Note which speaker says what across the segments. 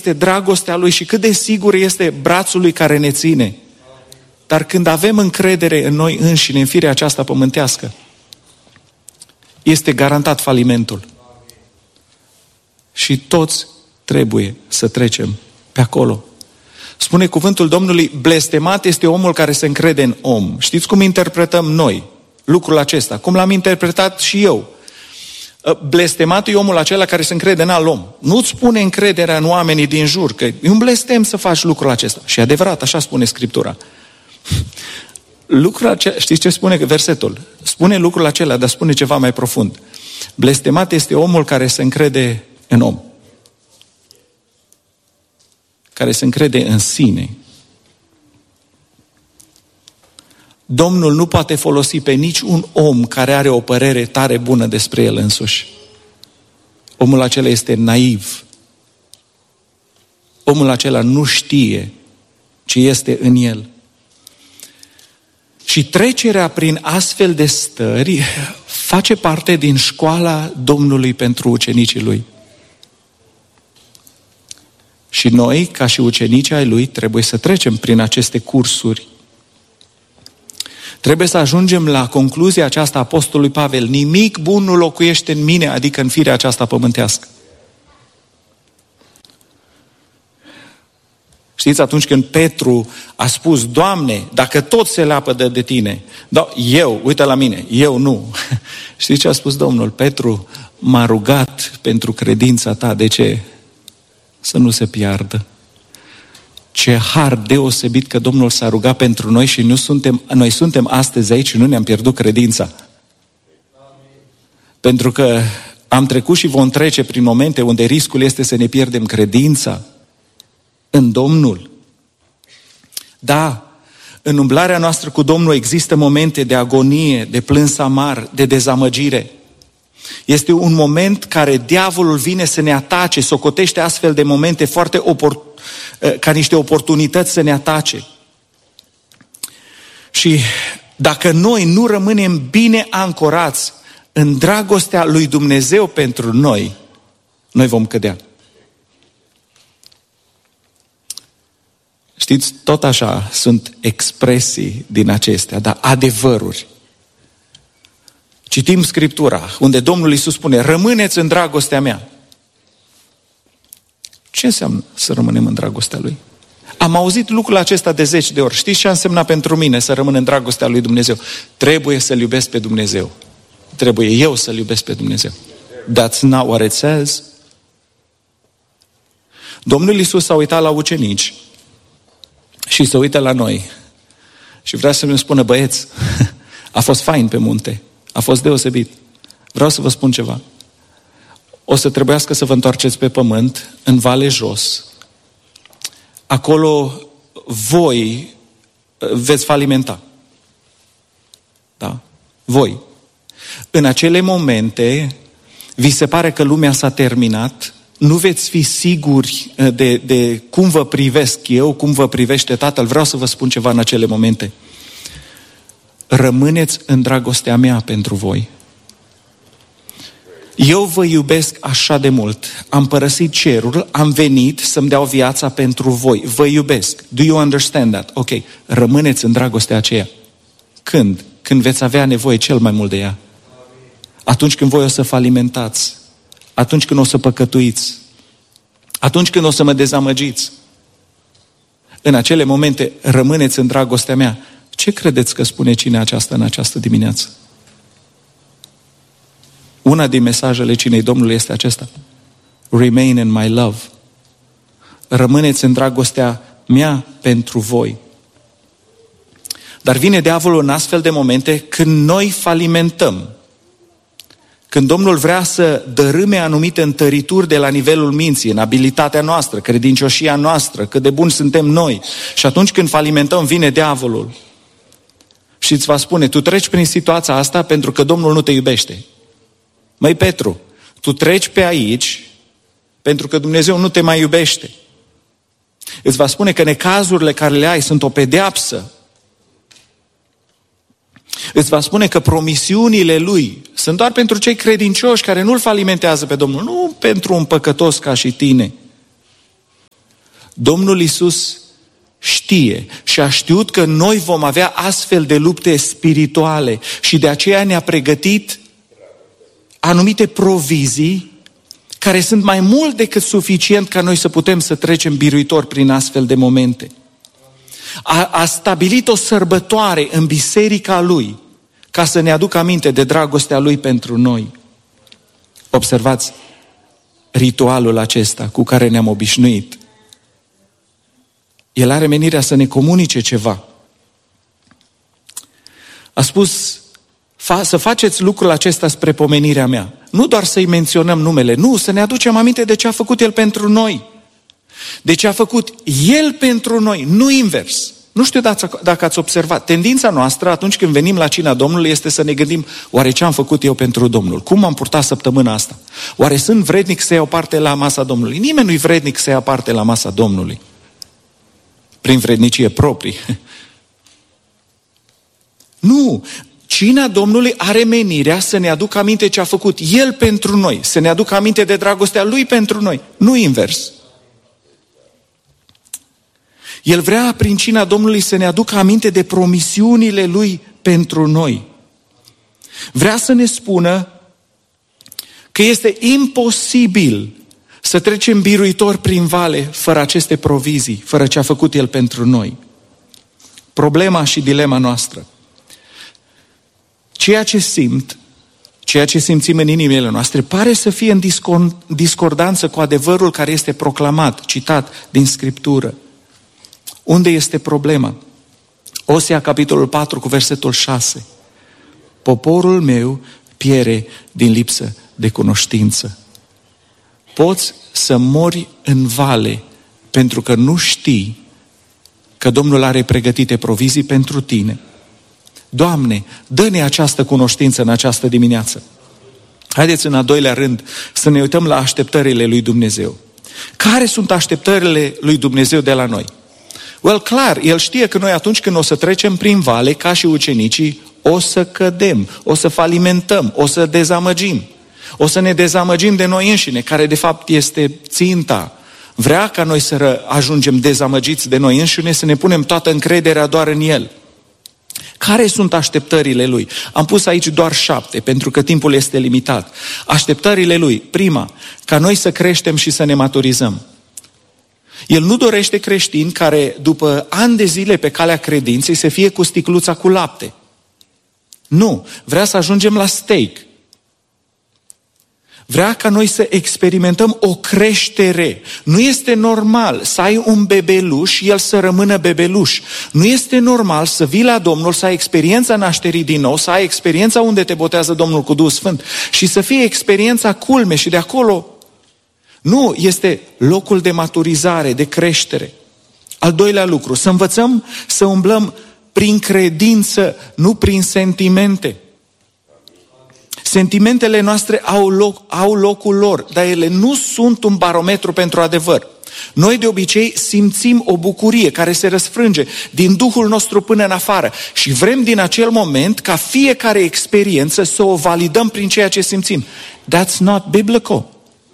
Speaker 1: este dragostea Lui și cât de sigur este brațul Lui care ne ține. Dar când avem încredere în noi înșine, în firea aceasta pământească, este garantat falimentul. Și toți trebuie să trecem pe acolo. Spune cuvântul Domnului, blestemat este omul care se încrede în om. Știți cum interpretăm noi lucrul acesta? Cum l-am interpretat și eu? Blestemat e omul acela care se încrede în alt om. Nu-ți pune încrederea în oamenii din jur, că e un blestem să faci lucrul acesta. Și adevărat, așa spune Scriptura. Știți ce spune versetul? Spune lucrul acela, dar spune ceva mai profund. Blestemat este omul care se încrede în om. Care se încrede în sine. Domnul nu poate folosi pe niciun om care are o părere tare bună despre el însuși. Omul acela este naiv. Omul acela nu știe ce este în el. Și trecerea prin astfel de stări face parte din școala Domnului pentru ucenicii Lui. Și noi, ca și ucenicii ai Lui, trebuie să trecem prin aceste cursuri. Trebuie să ajungem la concluzia aceasta a apostolului Pavel. Nimic bun nu locuiește în mine, adică în firea aceasta pământească. Știți, atunci când Petru a spus, Doamne, dacă tot se leapădă de Tine, eu, uite la mine, eu nu. Știți ce a spus Domnul? Petru m-a rugat pentru credința ta. De ce? Să nu se piardă. Ce har deosebit că Domnul s-a rugat pentru noi și noi suntem astăzi aici și nu ne-am pierdut credința. Pentru că am trecut și vom trece prin momente unde riscul este să ne pierdem credința în Domnul. Da, în umblarea noastră cu Domnul există momente de agonie, de plâns amar, de dezamăgire. Este un moment care diavolul vine să ne atace, socotește astfel de momente ca niște oportunități să ne atace. Și dacă noi nu rămânem bine ancorați în dragostea lui Dumnezeu pentru noi, noi vom cădea. Știți, tot așa sunt expresii din acestea, dar adevăruri. Citim Scriptura, unde Domnul Iisus spune, rămâneți în dragostea mea. Ce înseamnă să rămânem în dragostea Lui? Am auzit lucrul acesta de 10 de ori. Știți ce a însemnat pentru mine să rămân în dragostea lui Dumnezeu? Trebuie să-L iubesc pe Dumnezeu. Trebuie eu să-L iubesc pe Dumnezeu. That's not what it says. Domnul Iisus s-a uitat la ucenici și se uită la noi. Și vrea să ne spună, băieți, a fost fain pe munte. A fost deosebit. Vreau să vă spun ceva. O să trebuiască să vă întoarceți pe pământ, în vale jos. Acolo voi veți falimenta. Da? Voi. În acele momente vi se pare că lumea s-a terminat, nu veți fi siguri de cum vă privesc eu, cum vă privește Tatăl. Vreau să vă spun ceva în acele momente. Rămâneți în dragostea mea pentru voi. Eu vă iubesc așa de mult. Am părăsit cerul, am venit să-mi dau viața pentru voi. Vă iubesc. Do you understand that? Ok. Rămâneți în dragostea aceea. Când? Când veți avea nevoie cel mai mult de ea. Atunci când voi o să falimentați. Atunci când o să păcătuiți. Atunci când o să mă dezamăgiți. În acele momente rămâneți în dragostea mea. Ce credeți că spune cine aceasta în această dimineață? Una din mesajele cinei Domnului este acesta. Remain in my love. Rămâneți în dragostea mea pentru voi. Dar vine diavolul în astfel de momente când noi falimentăm. Când Domnul vrea să dărâme anumite întărituri de la nivelul minții, în abilitatea noastră, credincioșia noastră, cât de buni suntem noi. Și atunci când falimentăm, vine diavolul. Și îți va spune, tu treci prin situația asta pentru că Domnul nu te iubește. Măi Petru, tu treci pe aici pentru că Dumnezeu nu te mai iubește. Îți va spune că necazurile care le ai sunt o pedeapsă. Îți va spune că promisiunile Lui sunt doar pentru cei credincioși care nu-L falimentează pe Domnul, nu pentru un păcătos ca și tine. Domnul Iisus știe și a știut că noi vom avea astfel de lupte spirituale și de aceea ne-a pregătit anumite provizii care sunt mai mult decât suficient ca noi să putem să trecem biruitor prin astfel de momente. A stabilit o sărbătoare în biserica Lui ca să ne aducă aminte de dragostea Lui pentru noi. Observați ritualul acesta cu care ne-am obișnuit. El are menirea să ne comunice ceva. A spus, să faceți lucrul acesta spre pomenirea mea. Nu doar să-i menționăm numele, nu, să ne aducem aminte de ce a făcut El pentru noi. De ce a făcut El pentru noi, nu invers. Nu știu dacă ați observat, tendința noastră atunci când venim la cina Domnului este să ne gândim, oare ce am făcut eu pentru Domnul? Cum am purtat săptămâna asta? Oare sunt vrednic să iau parte la masa Domnului? Nimeni nu-i vrednic să ia parte la masa Domnului. Prin vrednicie proprii. Nu! Cina Domnului are menirea să ne aducă aminte ce a făcut El pentru noi, să ne aducă aminte de dragostea Lui pentru noi, nu invers. El vrea prin cina Domnului să ne aducă aminte de promisiunile Lui pentru noi. Vrea să ne spună că este imposibil să trecem biruitor prin vale fără aceste provizii, fără ce a făcut El pentru noi. Problema și dilema noastră. Ceea ce simțim în inimile noastre, pare să fie în discordanță cu adevărul care este proclamat, citat din Scriptură. Unde este problema? Osea, capitolul 4, cu versetul 6. Poporul meu piere din lipsă de cunoștință. Poți să mori în vale pentru că nu știi că Domnul are pregătite provizii pentru tine. Doamne, dă-ne această cunoștință în această dimineață. Haideți în a doilea rând să ne uităm la așteptările lui Dumnezeu. Care sunt așteptările lui Dumnezeu de la noi? Clar, El știe că noi atunci când o să trecem prin vale, ca și ucenicii, o să cădem, o să falimentăm, o să dezamăgim. O să ne dezamăgim de noi înșine, care de fapt este ținta. Vrea ca noi să ajungem dezamăgiți de noi înșine, să ne punem toată încrederea doar în El. Care sunt așteptările Lui? Am pus aici doar 7, pentru că timpul este limitat. Așteptările Lui, prima, ca noi să creștem și să ne maturizăm. El nu dorește creștini care, după ani de zile pe calea credinței, să fie cu sticluța cu lapte. Nu, vrea să ajungem la steak. Vrea ca noi să experimentăm o creștere. Nu este normal să ai un bebeluș și el să rămână bebeluș. Nu este normal să vii la Domnul, să ai experiența nașterii din nou, să ai experiența unde te botează Domnul cu Duhul Sfânt și să fie experiența culme și de acolo. Nu, este locul de maturizare, de creștere. Al doilea lucru, să învățăm să umblăm prin credință, nu prin sentimente. Sentimentele noastre au locul lor, dar ele nu sunt un barometru pentru adevăr. Noi de obicei simțim o bucurie care se răsfrânge din Duhul nostru până în afară și vrem din acel moment ca fiecare experiență să o validăm prin ceea ce simțim. That's not biblical.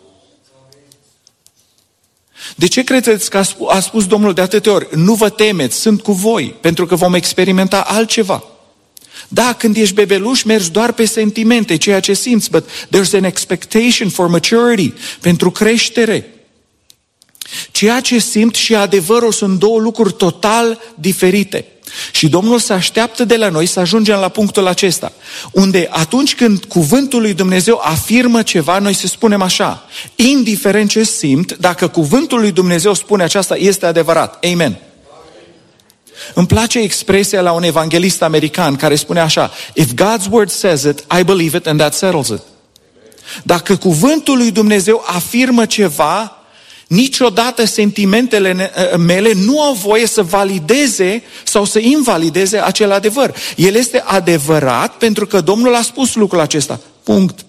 Speaker 1: De ce credeți că a spus Domnul de atâtea ori, nu vă temeți, sunt cu voi, pentru că vom experimenta altceva? Da, când ești bebeluș, mergi doar pe sentimente, ceea ce simți, but there's an expectation for maturity, pentru creștere. Ceea ce simt și adevărul sunt două lucruri total diferite. Și Domnul se așteaptă de la noi să ajungem la punctul acesta, unde atunci când cuvântul lui Dumnezeu afirmă ceva, noi să spunem așa, indiferent ce simt, dacă cuvântul lui Dumnezeu spune aceasta, este adevărat. Amen. Îmi place expresia la un evanghelist american care spune așa, if God's word says it, I believe it and that settles it. Dacă cuvântul lui Dumnezeu afirmă ceva, niciodată sentimentele mele nu au voie să valideze sau să invalideze acel adevăr. El este adevărat pentru că Domnul a spus lucrul acesta. Punct.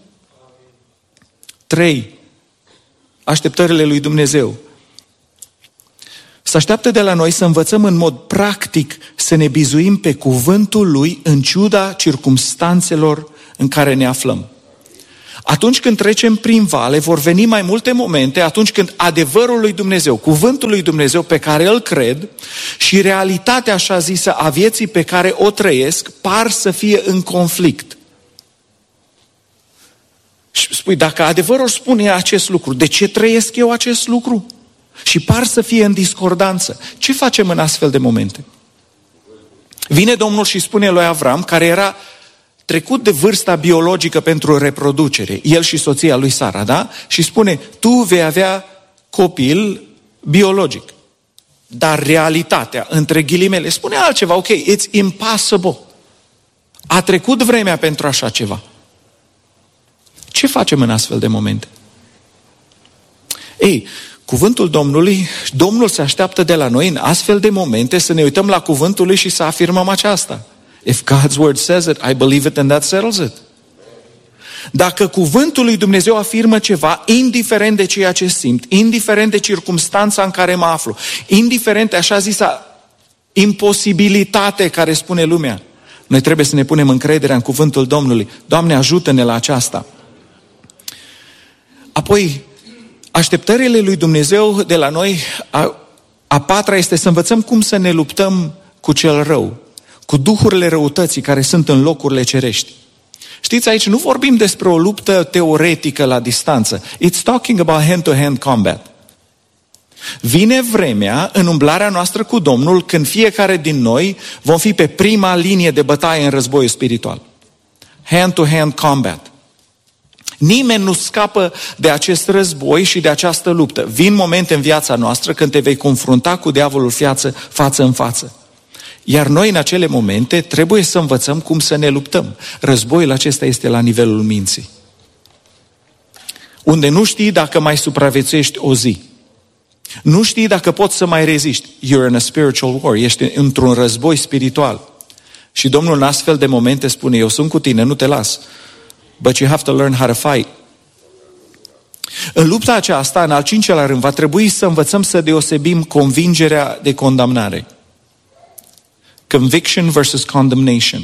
Speaker 1: 3. Așteptările lui Dumnezeu. Se așteaptă de la noi să învățăm în mod practic să ne bizuim pe cuvântul Lui în ciuda circumstanțelor în care ne aflăm. Atunci când trecem prin vale, vor veni mai multe momente atunci când adevărul lui Dumnezeu, cuvântul lui Dumnezeu pe care îl cred și realitatea așa zisă a vieții pe care o trăiesc par să fie în conflict. Și spui, dacă adevărul spune acest lucru, de ce trăiesc eu acest lucru? Și par să fie în discordanță. Ce facem în astfel de momente? Vine Domnul și spune lui Avram, care era trecut de vârsta biologică pentru reproducere, el și soția lui Sara, da? Și spune, tu vei avea copil biologic. Dar realitatea, între ghilimele, spune altceva, ok, it's impossible. A trecut vremea pentru așa ceva. Ce facem în astfel de momente? Ei, cuvântul Domnului, Domnul se așteaptă de la noi în astfel de momente să ne uităm la cuvântul lui și să afirmăm aceasta. If God's word says it, I believe it and that settles it. Dacă cuvântul lui Dumnezeu afirmă ceva, indiferent de ceea ce simt, indiferent de circumstanța în care mă aflu, indiferent de așa zisa imposibilitate care spune lumea, noi trebuie să ne punem încrederea în cuvântul Domnului. Doamne, ajută-ne la aceasta. Apoi, așteptările lui Dumnezeu de la noi, a patra este să învățăm cum să ne luptăm cu cel rău, cu duhurile răutății care sunt în locurile cerești. Știți, aici nu vorbim despre o luptă teoretică la distanță. It's talking about hand-to-hand combat. Vine vremea în umblarea noastră cu Domnul când fiecare din noi vom fi pe prima linie de bătaie în războiul spiritual. Hand-to-hand combat. Nimeni nu scapă de acest război și de această luptă. Vin momente în viața noastră când te vei confrunta cu diavolul față în față. Iar noi în acele momente trebuie să învățăm cum să ne luptăm. Războiul acesta este la nivelul minții. Unde nu știi dacă mai supraviețuiești o zi. Nu știi dacă poți să mai reziști. You're in a spiritual war. Ești într-un război spiritual. Și Domnul în astfel de momente spune, eu sunt cu tine, nu te las. But you have to learn how to fight. În lupta aceasta, în al 5-lea rând, va trebui să învățăm să deosebim convingerea de condamnare. Conviction versus condemnation.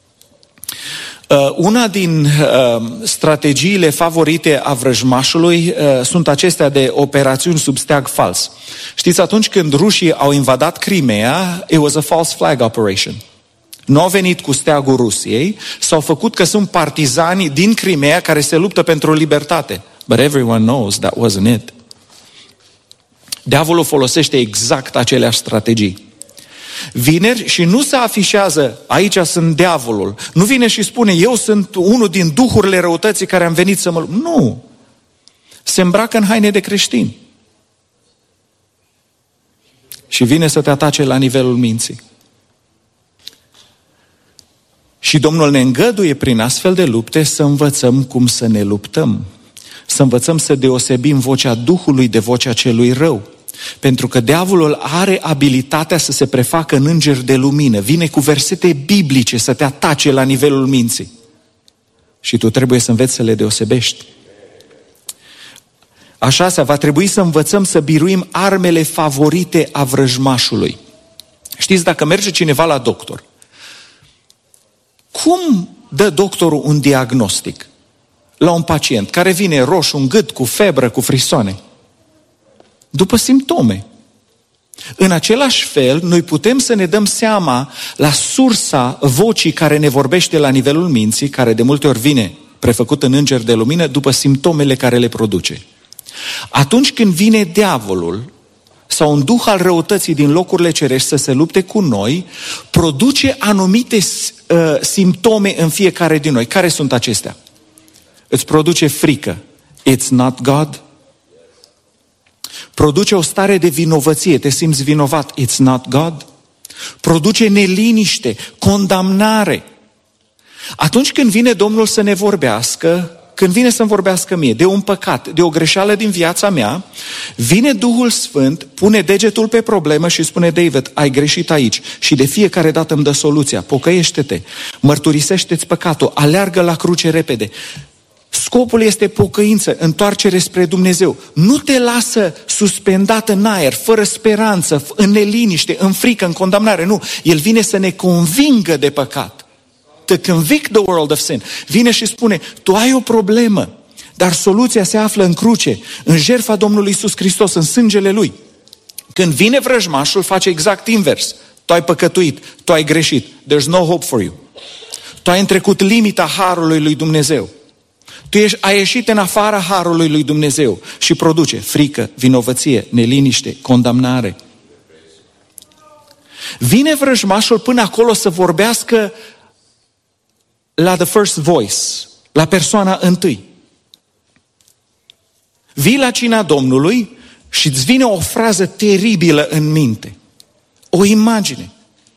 Speaker 1: Una din strategiile favorite a vrăjmașului sunt acestea de operațiuni sub steag fals. Știți, atunci când rușii au invadat Crimea, it was a false flag operation. Nu au venit cu steagul Rusiei, s-au făcut că sunt partizani din Crimea care se luptă pentru libertate. But everyone knows that wasn't it. Diavolul folosește exact aceleași strategii. Vineri și nu se afișează, aici sunt diavolul. Nu vine și spune, eu sunt unul din duhurile răutății care am venit să mă... Nu! Se îmbracă în haine de creștini. Și vine să te atace la nivelul minții. Și Domnul ne îngăduie prin astfel de lupte să învățăm cum să ne luptăm. Să învățăm să deosebim vocea Duhului de vocea celui rău. Pentru că diavolul are abilitatea să se prefacă în înger de lumină. Vine cu versete biblice să te atace la nivelul minții. Și tu trebuie să înveți să le deosebești. A 6-a, va trebui să învățăm să biruim armele favorite a vrăjmașului. Știți, dacă merge cineva la doctor, cum dă doctorul un diagnostic la un pacient care vine roșu în gât, cu febră, cu frisoane? După simptome. În același fel, noi putem să ne dăm seama la sursa vocii care ne vorbește la nivelul minții, care de multe ori vine prefăcut în înger de lumină, după simptomele care le produce. Atunci când vine diavolul sau un duh al răutății din locurile cerești să se lupte cu noi, produce anumite simptome în fiecare din noi. Care sunt acestea? Îți produce frică. It's not God. Produce o stare de vinovăție, te simți vinovat. It's not God. Produce neliniște, condamnare. Atunci când vine Domnul să ne vorbească, când vine să-mi vorbească mie de un păcat, de o greșeală din viața mea, vine Duhul Sfânt, pune degetul pe problemă și spune, David, ai greșit aici. Și de fiecare dată îmi dă soluția. Pocăiește-te, mărturisește-ți păcatul, aleargă la cruce repede. Scopul este pocăință, întoarcere spre Dumnezeu. Nu te lasă suspendat în aer, fără speranță, în neliniște, în frică, în condamnare. Nu, El vine să ne convingă de păcat. To convict the world of sin. Vine și spune, tu ai o problemă. Dar soluția se află în cruce, în jertfa Domnului Iisus Hristos, în sângele Lui. Când vine vrăjmașul, face exact invers. Tu ai păcătuit, tu ai greșit. There's no hope for you. Tu ai întrecut limita harului lui Dumnezeu. Ai ieșit în afara harului lui Dumnezeu și produce frică, vinovăție, neliniște, condamnare. Vine vrăjmașul până acolo să vorbească la the first voice, la persoana întâi. Vii la cina Domnului și îți vine o frază teribilă în minte. O imagine.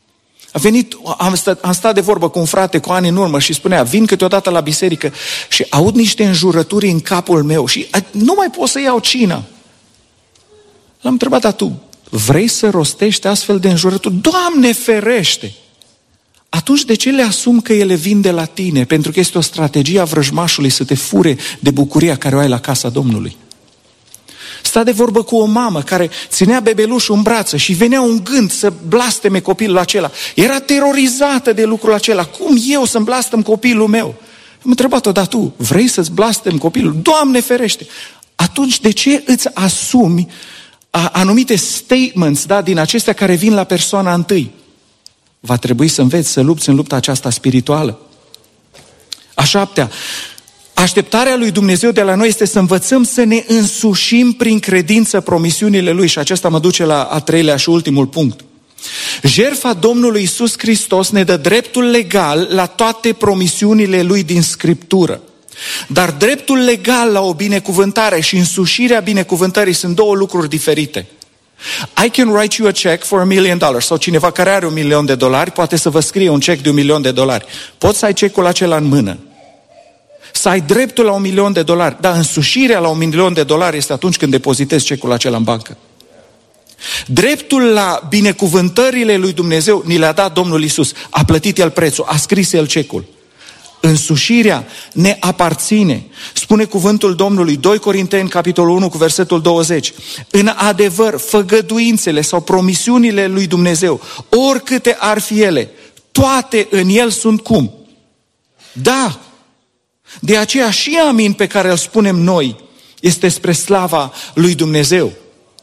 Speaker 1: Am stat de vorbă cu un frate cu ani în urmă și spunea, vin câteodată la biserică și aud niște înjurături în capul meu și nu mai pot să iau cina. L-am întrebat, dar tu vrei să rostești astfel de înjurături? Doamne ferește! Atunci de ce le asumi că ele vin de la tine? Pentru că este o strategie a vrăjmașului să te fure de bucuria care o ai la casa Domnului. Sta de vorbă cu o mamă care ținea bebelușul în brață și venea un gând să blasteme copilul acela. Era terorizată de lucrul acela. Cum eu să-mi blastăm copilul meu? Am întrebat-o, dar tu vrei să-ți blastăm copilul? Doamne ferește! Atunci de ce îți asumi anumite statements, din acestea care vin la persoana întâi? Va trebui să înveți să lupți în lupta aceasta spirituală. A șaptea, așteptarea lui Dumnezeu de la noi este să învățăm să ne însușim prin credință promisiunile Lui. Și acesta mă duce la a treilea și ultimul punct. Jertfa Domnului Iisus Hristos ne dă dreptul legal la toate promisiunile Lui din Scriptură. Dar dreptul legal la o binecuvântare și însușirea binecuvântării sunt două lucruri diferite. I can write you a check for $1 million. Sau cineva care are $1.000.000 poate să vă scrie un cec de $1.000.000. Poți să ai cecul acela în mână. Să ai dreptul la $1.000.000. Dar însușirea la $1.000.000 este atunci când depozitezi cecul acela în bancă. Dreptul la binecuvântările lui Dumnezeu ni le-a dat Domnul Iisus. A plătit El prețul, a scris El cecul. Însușirea ne aparține. Spune cuvântul Domnului, 2 Corinteni, capitolul 1, cu versetul 20. În adevăr, făgăduințele sau promisiunile lui Dumnezeu, oricâte ar fi ele, toate în El sunt cum? Da! De aceea și amin pe care îl spunem noi este spre slava lui Dumnezeu.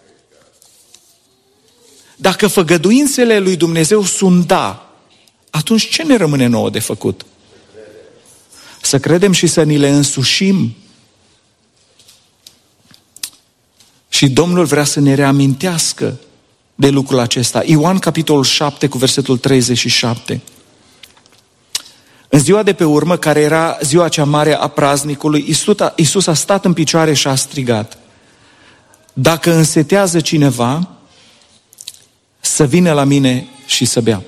Speaker 1: Dacă făgăduințele lui Dumnezeu sunt da, atunci ce ne rămâne nouă de făcut? Să credem și să ni le însușim. Și Domnul vrea să ne reamintească de lucrul acesta. Ioan, capitolul 7, cu versetul 37. În ziua de pe urmă, care era ziua cea mare a praznicului, Iisus a stat în picioare și a strigat: dacă însetează cineva, să vină la mine și să bea.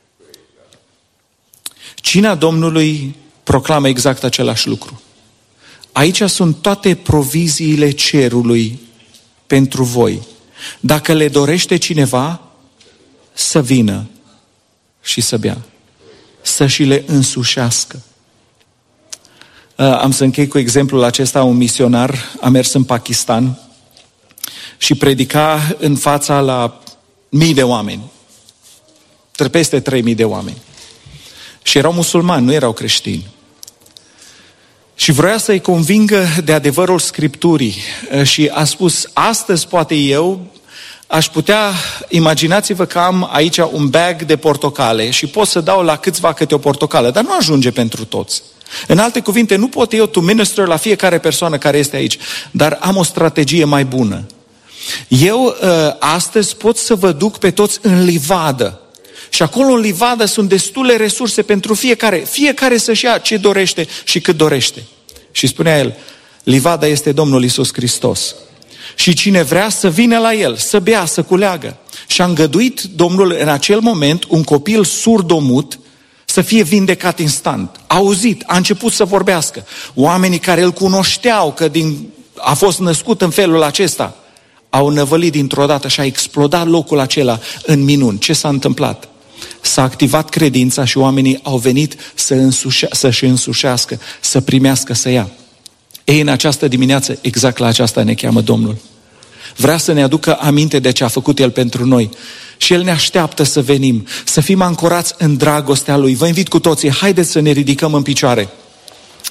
Speaker 1: Cina Domnului proclamă exact același lucru. Aici sunt toate proviziile cerului pentru voi. Dacă le dorește cineva, să vină și să bea. Să și le însușească. Am să închei cu exemplul acesta. Un misionar a mers în Pakistan și predica în fața la mii de oameni. Peste 3.000 de oameni. Și erau musulmani, nu erau creștini. Și vroia să-i convingă de adevărul Scripturii. Și a spus, astăzi poate eu aș putea, imaginați-vă că am aici un bag de portocale și pot să dau la câțiva câte o portocală, dar nu ajunge pentru toți. În alte cuvinte, nu pot eu to minister la fiecare persoană care este aici, dar am o strategie mai bună. Eu astăzi pot să vă duc pe toți în livadă. Și acolo în livadă sunt destule resurse pentru fiecare. Fiecare să-și ia ce dorește și cât dorește. Și spunea el, livada este Domnul Iisus Hristos. Și cine vrea să vină la El, să bea, să culeagă. Și a îngăduit Domnul în acel moment un copil surdomut să fie vindecat instant. A auzit, a început să vorbească. Oamenii care îl cunoșteau că a fost născut în felul acesta, au năvălit dintr-o dată și a explodat locul acela în minuni. Ce s-a întâmplat? S-a activat credința și oamenii au venit să-și însușească, să primească, să ia. Ei, în această dimineață, exact la aceasta ne cheamă Domnul. Vrea să ne aducă aminte de ce a făcut El pentru noi. Și El ne așteaptă să venim, să fim ancorați în dragostea Lui. Vă invit cu toții, haideți să ne ridicăm în picioare,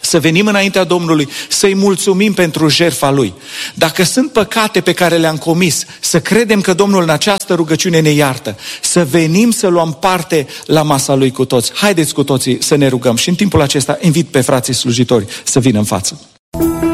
Speaker 1: să venim înaintea Domnului, să-i mulțumim pentru jertfa Lui. Dacă sunt păcate pe care le-am comis, să credem că Domnul în această rugăciune ne iartă, să venim să luăm parte la masa Lui cu toți. Haideți cu toții să ne rugăm și în timpul acesta invit pe frații slujitori să vină în față.